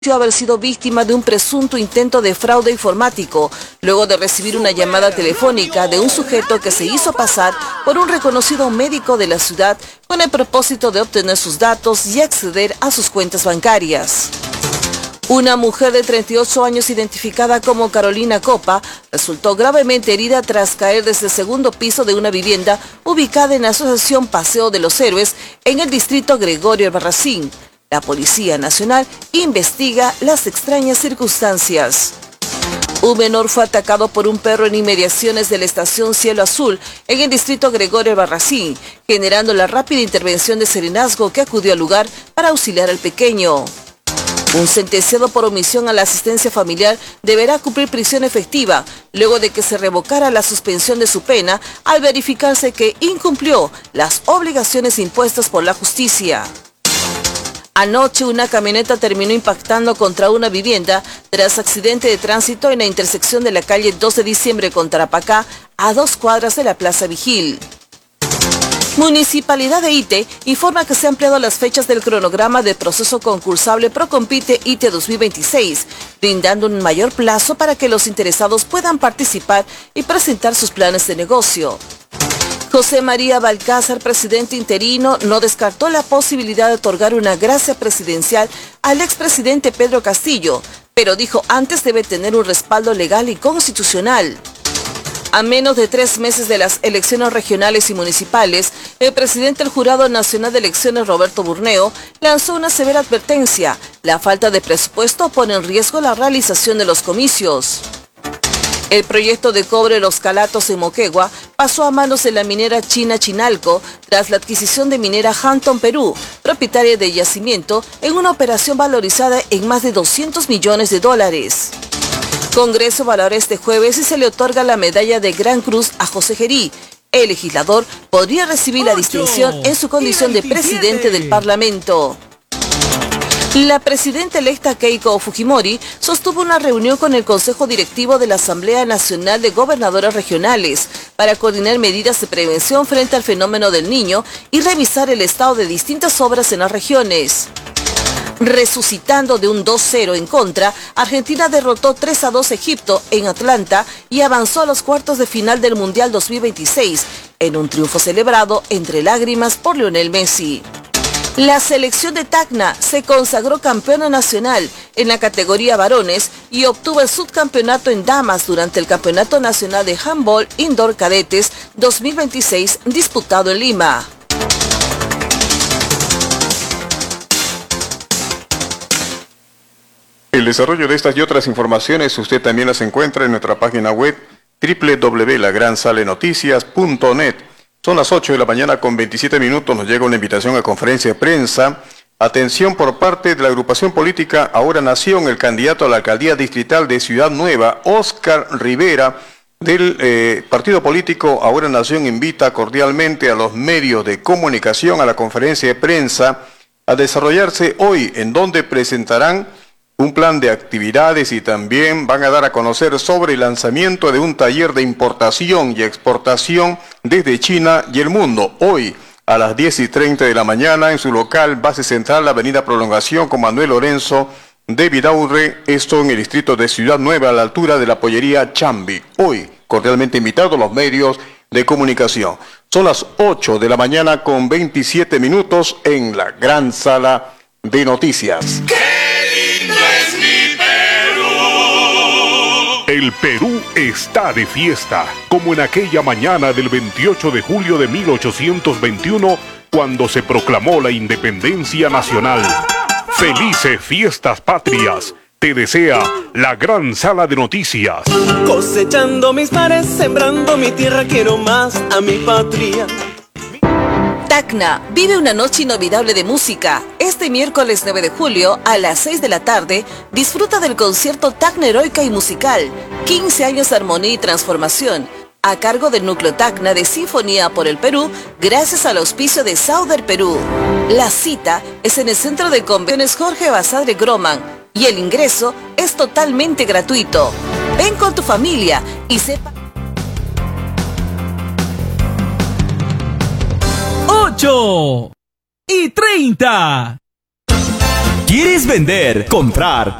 haber sido víctima de un presunto intento de fraude informático, luego de recibir una llamada telefónica de un sujeto que se hizo pasar por un reconocido médico de la ciudad con el propósito de obtener sus datos y acceder a sus cuentas bancarias. Una mujer de 38 años identificada como Carolina Copa resultó gravemente herida tras caer desde el segundo piso de una vivienda ubicada en la Asociación Paseo de los Héroes en el distrito Gregorio Albarracín. La Policía Nacional investiga las extrañas circunstancias. Un menor fue atacado por un perro en inmediaciones de la estación Cielo Azul en el distrito Gregorio Albarracín, generando la rápida intervención de Serenazgo que acudió al lugar para auxiliar al pequeño. Un sentenciado por omisión a la asistencia familiar deberá cumplir prisión efectiva luego de que se revocara la suspensión de su pena al verificarse que incumplió las obligaciones impuestas por la justicia. Anoche una camioneta terminó impactando contra una vivienda tras accidente de tránsito en la intersección de la calle 2 de diciembre con Tarapacá, a 2 cuadras de la Plaza Vigil. Municipalidad de Ite informa que se han ampliado las fechas del cronograma de proceso concursable Procompite Ite 2026, brindando un mayor plazo para que los interesados puedan participar y presentar sus planes de negocio. José María Balcázar, presidente interino, no descartó la posibilidad de otorgar una gracia presidencial al expresidente Pedro Castillo, pero dijo antes debe tener un respaldo legal y constitucional. A menos de 3 meses de las elecciones regionales y municipales, el presidente del Jurado Nacional de Elecciones, Roberto Burneo, lanzó una severa advertencia. La falta de presupuesto pone en riesgo la realización de los comicios. El proyecto de cobre Los Calatos en Moquegua pasó a manos de la minera china Chinalco tras la adquisición de minera Hampton Perú, propietaria del yacimiento, en una operación valorizada en más de $200 millones. Congreso valora este jueves si se le otorga la medalla de Gran Cruz a José Gerí. El legislador podría recibir la distinción en su condición de presidente del Parlamento. La presidenta electa Keiko Fujimori sostuvo una reunión con el Consejo Directivo de la Asamblea Nacional de Gobernadores Regionales para coordinar medidas de prevención frente al fenómeno del Niño y revisar el estado de distintas obras en las regiones. Resucitando de un 2-0 en contra, Argentina derrotó 3-2 a Egipto en Atlanta y avanzó a los cuartos de final del Mundial 2026, en un triunfo celebrado entre lágrimas por Lionel Messi. La selección de Tacna se consagró campeona nacional en la categoría varones y obtuvo el subcampeonato en damas durante el Campeonato Nacional de Handball Indoor Cadetes 2026 disputado en Lima. El desarrollo de estas y otras informaciones usted también las encuentra en nuestra página web www.lagransalenoticias.net. Son las 8 de la mañana con 27 minutos, nos llega una invitación a conferencia de prensa. Atención por parte de la agrupación política Ahora Nación, el candidato a la alcaldía distrital de Ciudad Nueva, Óscar Rivera, del partido político Ahora Nación, invita cordialmente a los medios de comunicación a la conferencia de prensa a desarrollarse hoy, en donde presentarán un plan de actividades y también van a dar a conocer sobre el lanzamiento de un taller de importación y exportación desde China y el mundo. Hoy a las 10:30 de la mañana en su local base central, la avenida Prolongación con Manuel Lorenzo de Vidaurre, esto en el distrito de Ciudad Nueva a la altura de la pollería Chambi. Hoy cordialmente invitados los medios de comunicación. Son las 8 de la mañana con 27 minutos en la gran sala de noticias. El Perú está de fiesta, como en aquella mañana del 28 de julio de 1821, cuando se proclamó la independencia nacional. ¡Felices fiestas patrias! Te desea la gran sala de noticias. Cosechando mis mares, sembrando mi tierra, quiero más a mi patria. Tacna vive una noche inolvidable de música. Este miércoles 9 de julio a las 6 de la tarde disfruta del concierto Tacna Heroica y Musical, 15 años de armonía y transformación, a cargo del Núcleo Tacna de Sinfonía por el Perú, gracias al auspicio de Sauder Perú. La cita es en el Centro de Convenciones Jorge Basadre Groman y el ingreso es totalmente gratuito. Ven con tu familia y sepa... 8:30. ¿Quieres vender, comprar